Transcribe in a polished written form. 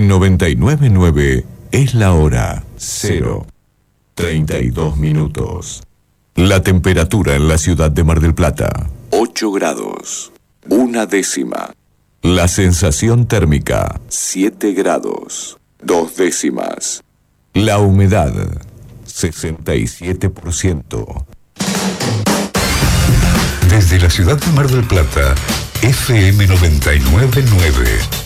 En 99.9 es la hora 0:32. La temperatura en la ciudad de Mar del Plata, 8 grados, 1 décima. La sensación térmica, 7 grados, 2 décimas. La humedad, 67%. Desde la ciudad de Mar del Plata, FM 99.9.